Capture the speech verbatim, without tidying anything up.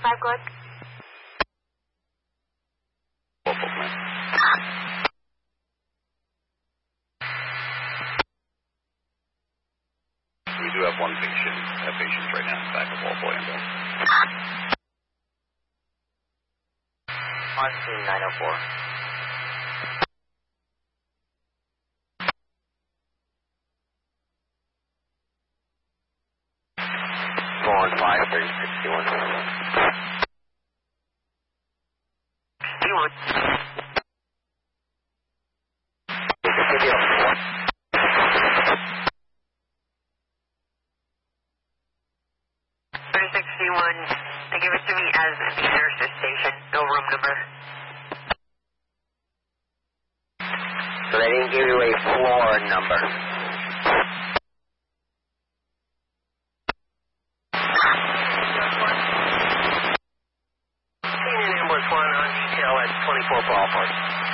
five, good. We do have one patient, uh, patients right now in the back of Walpole ambulance. On scene nine oh four. four one five, thirty sixty-one. sixty-one. thirty sixty-one, they give it to me as the nurse's station, no room number. So they didn't give you a floor number. Seen an ambulance one on detail at twenty-four Ballpark.